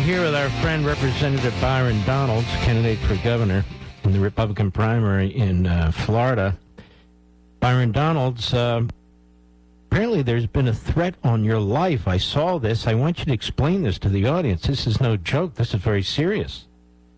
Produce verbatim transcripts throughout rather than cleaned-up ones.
here with our friend Representative Byron Donalds, candidate for governor in the Republican primary in uh, Florida. Byron Donalds, uh, apparently there's been a threat on your life. I saw this. I want you to explain this to the audience. This is no joke. This is very serious.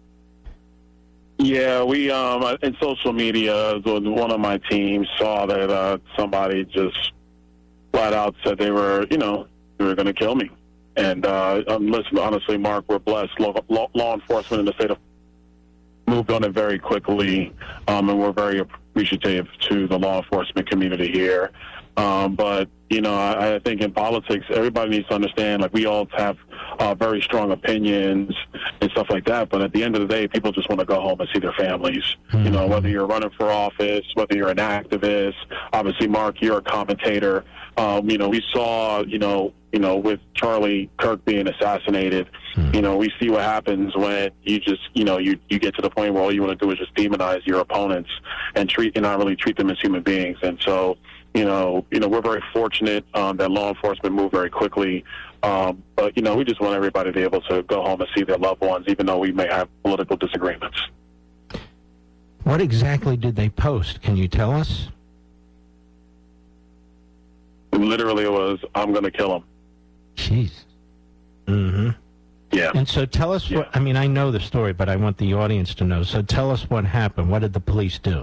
Yeah, we, um, in social media, one of my teams saw that uh, somebody just flat out said they were, you know, they were going to kill me. And uh, um, listen, honestly, Mark, we're blessed. Law, law, law enforcement in the state of moved on it very quickly, um, and we're very appreciative to the law enforcement community here. Um, but, you know, I, I think in politics, everybody needs to understand, like, we all have uh, very strong opinions and stuff like that. But at the end of the day, people just want to go home and see their families. Mm-hmm. You know, whether you're running for office, whether you're an activist. Obviously, Mark, you're a commentator. Um, you know, we saw, you know, you know, with Charlie Kirk being assassinated, mm-hmm. you know, we see what happens when you just, you know, you, you get to the point where all you want to do is just demonize your opponents and treat and not really treat them as human beings. And so, You know, you know, we're very fortunate um, that law enforcement moved very quickly. Um, but, you know, we just want everybody to be able to go home and see their loved ones, even though we may have political disagreements. What exactly did they post? Can you tell us? Literally, it was, I'm going to kill him. Jeez. Mm-hmm. Yeah. And so tell us yeah. what, I mean, I know the story, but I want the audience to know. So tell us what happened. What did the police do?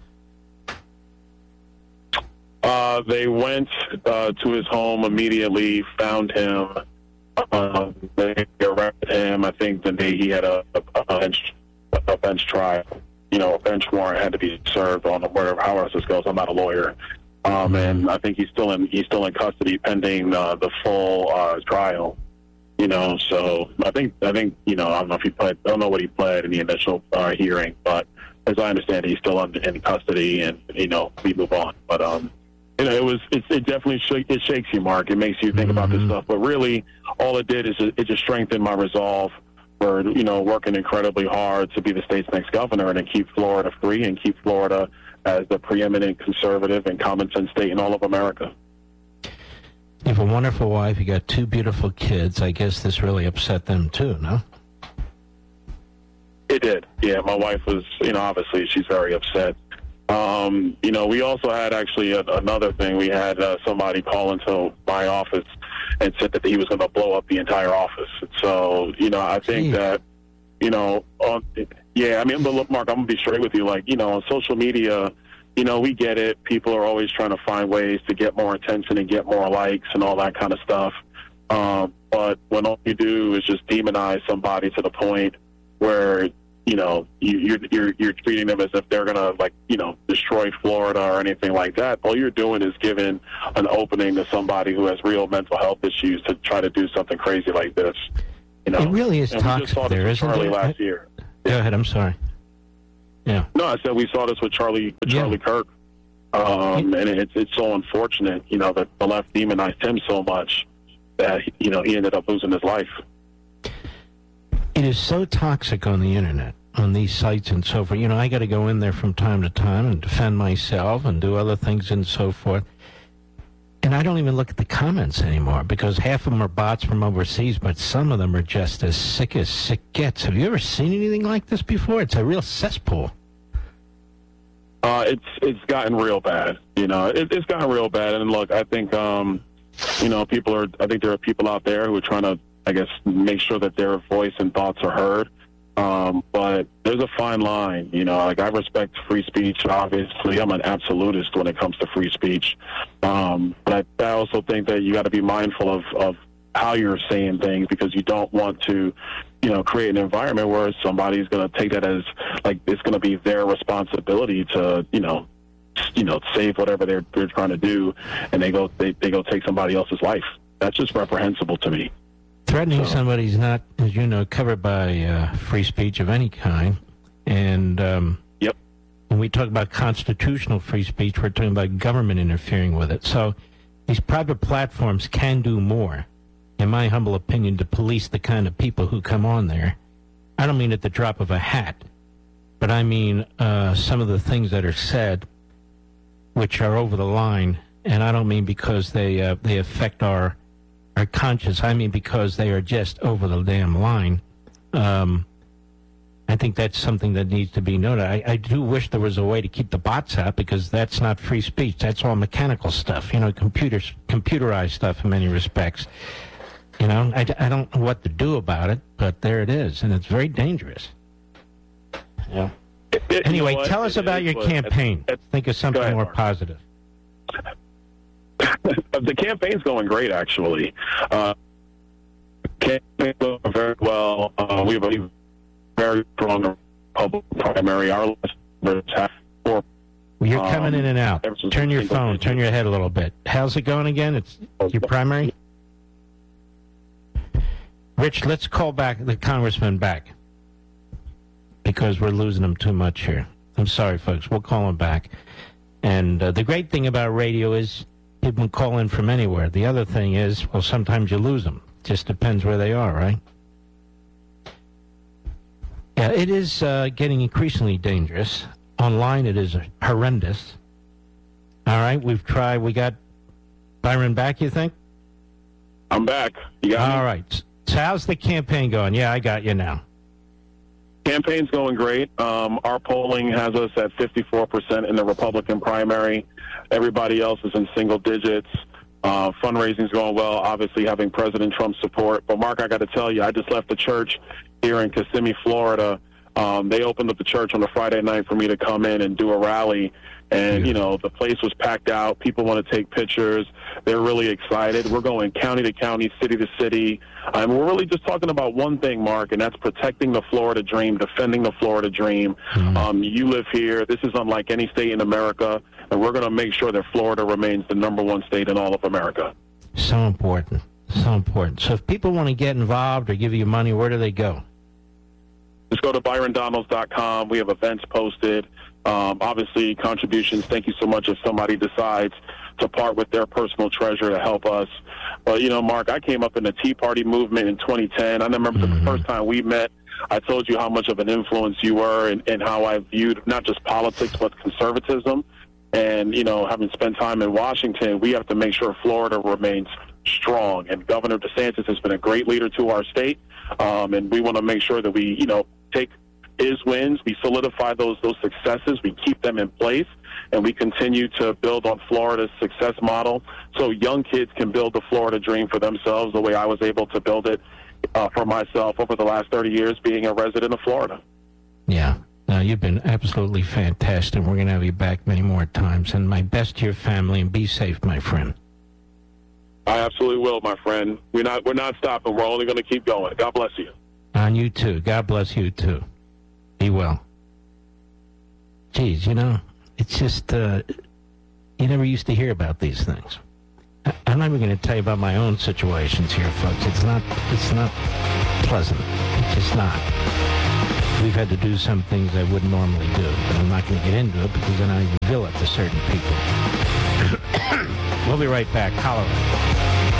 Uh, they went uh, to his home immediately, found him. Uh, they arrested him. I think the day he had a, a, a bench a bench trial. You know, a bench warrant had to be served on him. Whatever, however this goes. I'm not a lawyer, um, and I think he's still in he's still in custody pending uh, the full uh, trial. You know, so I think I think you know I don't know if he pled. I don't know what he pled in the initial uh, hearing, but as I understand, he's still in, in custody, and you know we move on. But um. You know, it was. It, it definitely sh- it shakes you, Mark. It makes you think mm-hmm. about this stuff. But really, all it did is it, it just strengthened my resolve for you know working incredibly hard to be the state's next governor and to keep Florida free and keep Florida as the preeminent conservative and common sense state in all of America. You have a wonderful wife. You got two beautiful kids. I guess this really upset them too, no? It did. Yeah, my wife was. You know, obviously she's very upset. Um, you know, we also had actually a, another thing. We had uh, somebody call into my office and said that he was going to blow up the entire office. So, you know, I think Jeez. that, you know, on, yeah, I mean, but look, Mark, I'm going to be straight with you. Like, you know, on social media, you know, we get it. People are always trying to find ways to get more attention and get more likes and all that kind of stuff. Um, but when all you do is just demonize somebody to the point where, you know, you, you're, you're you're treating them as if they're going to, like, you know, destroy Florida or anything like that. All you're doing is giving an opening to somebody who has real mental health issues to try to do something crazy like this. You know, it really is and toxic. We just saw this there, with isn't Charlie it? last year. Go ahead. I'm sorry. Yeah. No, I said we saw this with Charlie with Charlie yeah. Kirk, um, and it's it's so unfortunate, you know, that the left demonized him so much that you know he ended up losing his life. It is so toxic on the internet, on these sites and so forth. You know, I got to go in there from time to time and defend myself and do other things and so forth. And I don't even look at the comments anymore because half of them are bots from overseas, but some of them are just as sick as sick gets. Have you ever seen anything like this before? It's a real cesspool. Uh, it's it's gotten real bad. You know, it, it's gotten real bad. And look, I think, um, you know, people are, I think there are people out there who are trying to, I guess, make sure that their voice and thoughts are heard. Um, but there's a fine line, you know, like I respect free speech, obviously. I'm an absolutist when it comes to free speech. Um, but I, I also think that you got to be mindful of, of how you're saying things because you don't want to, you know, create an environment where somebody's going to take that as, like, it's going to be their responsibility to, you know, you know, save whatever they're, they're trying to do, and they go, they, they go take somebody else's life. That's just reprehensible to me. Threatening so. somebody's not, as you know, covered by uh, free speech of any kind. And um, yep. when we talk about constitutional free speech, we're talking about government interfering with it. So these private platforms can do more, in my humble opinion, to police the kind of people who come on there. I don't mean at the drop of a hat, but I mean uh, some of the things that are said, which are over the line. And I don't mean because they uh, they affect our are conscious. I mean, because they are just over the damn line. Um, I think that's something that needs to be noted. I, I do wish there was a way to keep the bots out, because that's not free speech. That's all mechanical stuff, you know, computers, computerized stuff in many respects. You know, I, I don't know what to do about it, but there it is, and it's very dangerous. Yeah. It, it, anyway, you know tell us it, about it, your it, campaign. it, Think of something ahead, more Mark. positive. The campaign's going great, actually. Uh, campaign going very well. Uh, we have a very strong public primary. Our listeners have four. Well, you're coming um, in and out. Turn your phone. Turn your head a little bit. How's it going again? It's your primary? Rich, let's call back the congressman back, because we're losing him too much here. I'm sorry, folks. We'll call him back. And uh, the great thing about radio is people can call in from anywhere. The other thing is, well, sometimes you lose them. Just depends where they are, right? Yeah, it is uh, getting increasingly dangerous. Online, it is horrendous. All right, we've tried. We got Byron back, you think? I'm back. You got me? All right. So how's the campaign going? Yeah, I got you now. Campaign's going great. Um, our polling has us at fifty-four percent in the Republican primary. Everybody else is in single digits. Uh, fundraising's going well, obviously having President Trump's support. But, Mark, I got to tell you, I just left the church here in Kissimmee, Florida. Um, they opened up the church on a Friday night for me to come in and do a rally. And, you know, the place was packed out. People want to take pictures. They're really excited. We're going county to county, city to city. And we're really just talking about one thing, Mark, and that's protecting the Florida dream, defending the Florida dream. Mm-hmm. Um, you live here. This is unlike any state in America. And we're going to make sure that Florida remains the number one state in all of America. So important. So important. So if people want to get involved or give you money, where do they go? Just go to byron donalds dot com. We have events posted. Um, obviously, contributions. Thank you so much if somebody decides to part with their personal treasure to help us. But, you know, Mark, I came up in the Tea Party movement in twenty ten. I remember mm-hmm. the first time we met, I told you how much of an influence you were and, and how I viewed not just politics but conservatism. And, you know, having spent time in Washington, we have to make sure Florida remains strong. And Governor DeSantis has been a great leader to our state. Um, and we want to make sure that we, you know, take his wins, we solidify those those successes, we keep them in place, and we continue to build on Florida's success model so young kids can build the Florida dream for themselves the way I was able to build it uh, for myself over the last thirty years being a resident of Florida. Yeah. No, you've been absolutely fantastic. We're going to have you back many more times. And my best to your family, and be safe, my friend. I absolutely will, my friend. We're not, we're not stopping. We're only going to keep going. God bless you. On you, too. God bless you, too. Be well. Geez, you know, it's just, uh, you never used to hear about these things. I, I'm not even going to tell you about my own situations here, folks. It's not, it's not pleasant. It's just not. We've had to do some things I wouldn't normally do, but I'm not going to get into it because then I reveal it to certain people. We'll be right back. Holler.